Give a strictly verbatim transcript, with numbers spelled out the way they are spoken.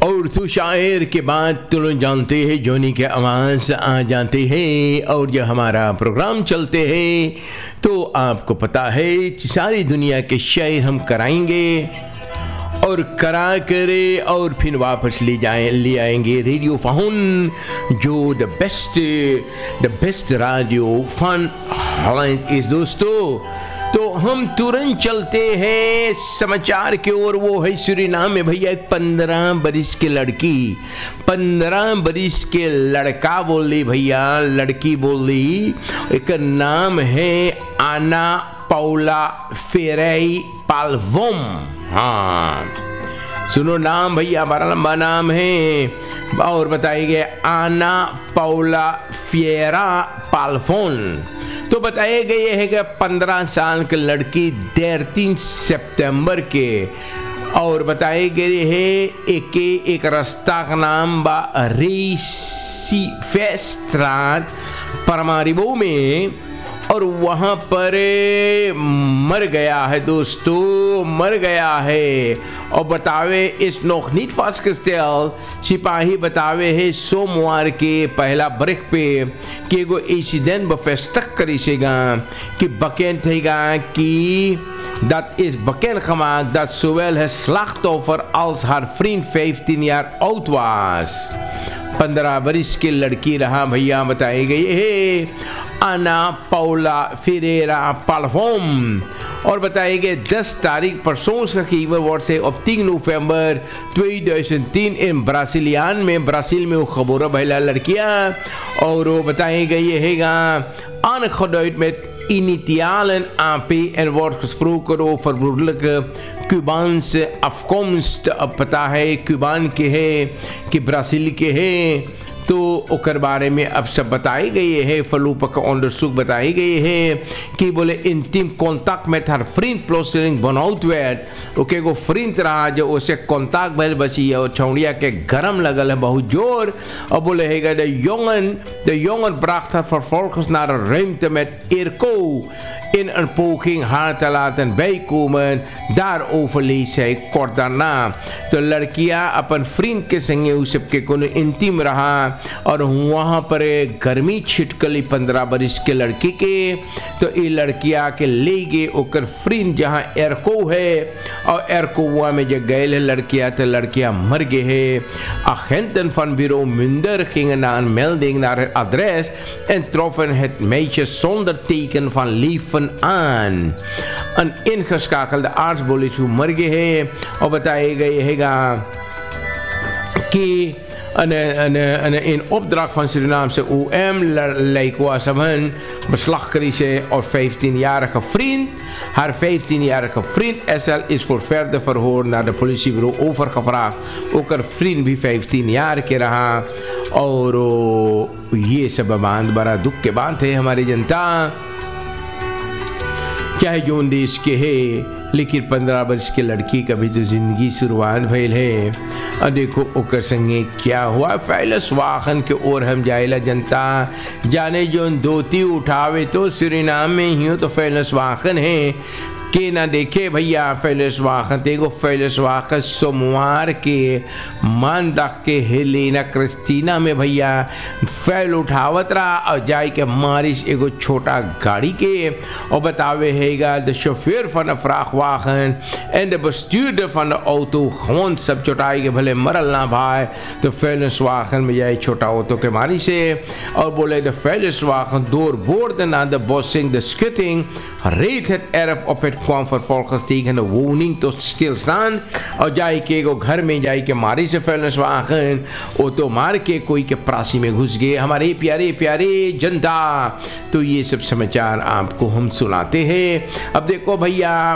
और तो शायर के बाद तो लोग जानते हैं जोनी के आवाज़ आ जाते हैं और जब हमारा प्रोग्राम चलते हैं तो आपको पता है सारी दुनिया के शायर हम कराएंगे और करा करे और फिर वापस ले जाए ले आएंगे रेडियो फाउन जो the best the best radio fun इस दोस्तों। तो हम तुरंत चलते हैं समाचार की ओर। वो है सूरीनाम में भैया एक पंद्रह बरिस की लड़की पंद्रह बरिस के लड़का बोल ली भैया लड़की बोल ली। एक नाम है आना पाउला फेरेई पाल्वोम। हाँ सुनो नाम भैया बड़ा लंबा नाम है और बताइए गया आना पाउला फिएरा पाल्फोन। तो बताए गए है कि पंद्रह साल की लड़की तेरह सितंबर के और बताए गए है एक एक रास्ता का नाम बा रेसी फेस्ट्राट परमारिबो में और वहाँ पर मर गया है दोस्तों मर गया है। और बतावे इस नोखनीट फास कस्टेल सिपाही बतावे है सोमवार के पहला बरख पे कि एगो इंसिडेंट बफेस्तक करी सेगा कि बकेन थेगा कि dat is bekend gemaakt dat zowel het slachtoffer als haar vriend vijftien jaar oud was। पंद्रह बरिस की लड़की रहा भैया बताई गई है आना पाउला फेरेरा पाल्फोम और बताए गए दस तारीख परसों का कीमत वर्ड से अब तीन नवंबर दो हज़ार तीन इन ब्राज़ीलियान में ब्राज़ील में वो खबर भैला लड़कियां और वो बताई गई हैगा aangeduid met initialen A P en wordt gesproken over broederlijke Cubaanse afkomst। अब पता है क्यूबान के है कि ब्राज़ील के है तो ओकर बारे में अब सब बताई गई है। फलूपक onderzoek बताई गई है कि बोले इंटीम कॉन्टैक्ट में हर फ्रिंड प्लॉसिंग बनाउट वेट ओके को फ्रिंड रहा जो उसे कॉन्टैक्ट भेल बसी और छौड़िया के गरम लगल है बहुत जोर। और बोले हैगा the jongen de jongen bracht haar vervolgens naar een ruimte met Irko in een poging haar te laten bijkomen। daarover lees hij kort daarna। तो लड़कियां अपन फ्रिंड के संगे उस सबके को इंटीम रहा और वहाँ पर गर्मी छिटकली पंद्रह बरिस के लड़की के। तो ये लड़कियां के ले गए ओकर फ्रिंड जहाँ एरको है और एरकोवा में जो गए है लड़कियां तो लड़कियां मर गए है। Agenten van bureau Munder gingen na een melding naar het adres en troffen het meisje zonder teken van leven aan। een ingeschakelde aartspolitie मर गए है और बताए गए हैगा कि En, en, en in opdracht van Surinaamse O M Leikwa Saman beslag kreeg haar vijftienjarige vriend. Haar vijftienjarige vriend S L is voor verder verhoor naar de politiebureau overgevraagd. Ook haar vriend भी vijftien jaar के रहा और ये सब बांध बड़ा दुख के बात है हमारी जनता क्या है जोन देश के है। लेकिन पंद्रह वर्ष की लड़की का भी तो जिंदगी शुरुआत भइल है। और देखो ओकर संगे क्या हुआ फैलस वाहन के ओर हम जाइला जनता जाने जो धोती उठावे तो सूरीनाम में ही हो तो फैलस वाहन है के ना देखे भैया फैलस वाहन देखो फैलस वाहन सोमवार के मानदाख के हेलेना क्रिस्टीना में भैया फैल उठावत रहा और जाए के मारिस एगो छोटा गाड़ी के और बतावे हैगा the शोफेर van de vrachtwagen en de bestuurder van de auto gewoon सब चोटाई के भले मरल ना भाई। तो फैलस वाहन में जाए छोटा ऑटो के मारी से और बोले द फैलस वाहन doorboorde na de bossing de schutting reed het erf op het kwam vervolgens tegen de woning tot stilstaan और जाए के एगो घर में जाए के मारी से फैलस वाहन ऑटो मार के कोई के प्रासी में घुस गए हमारे प्यारे प्यारे जनता। तो ये सब समाचार आपको हम सुनाते हैं। अब देखो भैया